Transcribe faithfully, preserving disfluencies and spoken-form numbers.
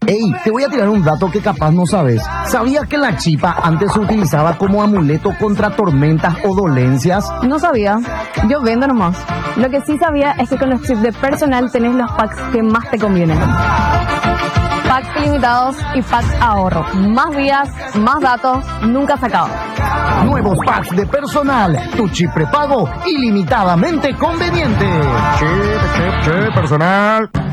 Ey, te voy a tirar un dato que capaz no sabes. ¿Sabías que la chipa antes se utilizaba como amuleto contra tormentas o dolencias? No sabía. Yo vendo nomás. Lo que sí sabía es que con los chips de Personal tenés los packs que más te convienen. Packs ilimitados y packs ahorro. Más vías, más datos, nunca se acaba. Nuevos packs de Personal. Tu chip prepago ilimitadamente conveniente. Chip, chip, chip, Personal.